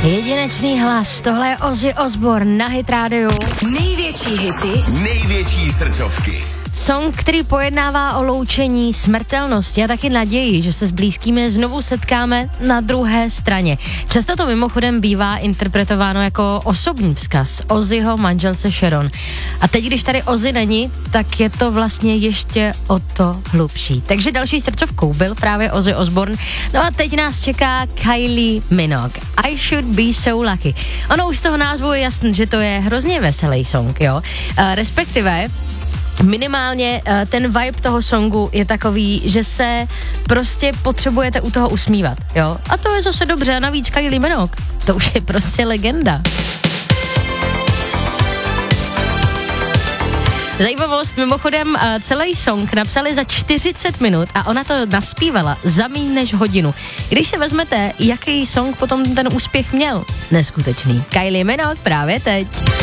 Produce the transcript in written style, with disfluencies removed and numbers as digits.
Jedinečný hlas, tohle je Ozzy Osbourne na Hit Radio. Největší hity, největší srdcovky. Song, který pojednává o loučení, smrtelnosti a taky naději, že se s blízkými znovu setkáme na druhé straně. Často to mimochodem bývá interpretováno jako osobní vzkaz Ozzyho manželce Sharon. A teď, když tady Ozzy není, tak je to vlastně ještě o to hlubší. Takže další srdcovkou byl právě Ozzy Osbourne. No a teď nás čeká Kylie Minogue. I Should Be So Lucky. Ono už z toho názvu je jasný, že to je hrozně veselý song, jo. Respektive minimálně ten vibe toho songu je takový, že se prostě potřebujete u toho usmívat, jo? A to je zase dobře, a navíc Kylie Minogue, to už je prostě legenda. Zajímavost, mimochodem celý song napsali za 40 minut a ona to naspívala za méně než hodinu. Když se vezmete, jaký song potom ten úspěch měl? Neskutečný. Kylie Minogue právě teď.